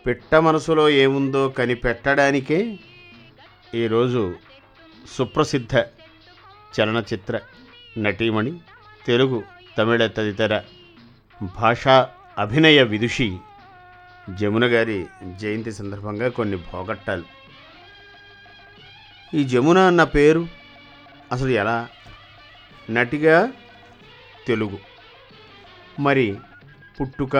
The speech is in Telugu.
పిట్ట మనసులో ఏముందో కనిపెట్టడానికే ఈరోజు సుప్రసిద్ధ చలనచిత్ర నటీమణి, తెలుగు, తమిళ తదితర భాషా అభినయ విదుషి జమున గారి జయంతి సందర్భంగా కొన్ని భోగట్టాలు. ఈ జమున అన్న పేరు అసలు ఎలా? నటిగా తెలుగు, మరి పుట్టుక